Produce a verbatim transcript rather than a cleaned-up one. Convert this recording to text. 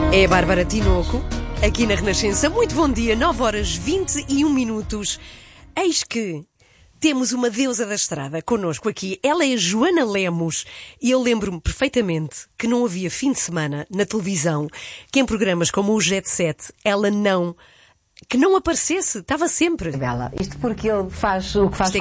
É a Bárbara Tinoco, aqui na Renascença. Muito bom dia, nove horas vinte e um minutos. Eis que temos uma deusa da estrada connosco aqui. Ela é Joana Lemos e eu lembro-me perfeitamente que não havia fim de semana na televisão que em programas como o Jet Set ela não... que não aparecesse, estava sempre. Bela, isto porque ele faz o que faz Isto é